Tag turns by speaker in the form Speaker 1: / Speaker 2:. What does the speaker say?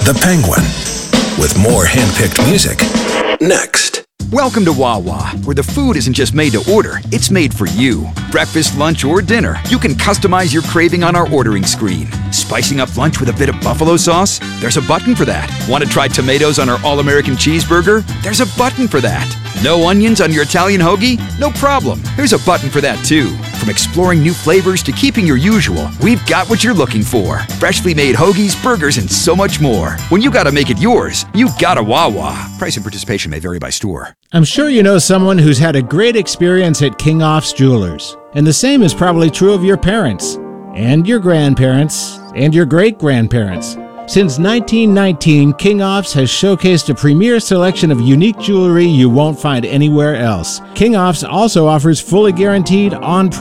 Speaker 1: The Penguin, with more hand-picked music. Next.
Speaker 2: Welcome to Wawa, where the food isn't just made to order, it's made for you. Breakfast, lunch, or dinner, you can customize your craving on our ordering screen. Spicing up lunch with a bit of buffalo sauce? There's a button for that. Want to try tomatoes on our all-American cheeseburger? There's a button for that. No onions on your Italian hoagie? No problem. There's a button for that too. From exploring new flavors to keeping your usual, we've got what you're looking for. Freshly made hoagies, burgers, and so much more. When you gotta make it yours, you gotta Wawa. Price and participation may vary by store.
Speaker 3: I'm sure you know someone who's had a great experience at King Off's Jewelers. And the same is probably true of your parents, and your grandparents, and your great-grandparents. Since 1919, King Off's has showcased a premier selection of unique jewelry you won't find anywhere else. King Off's also offers fully guaranteed on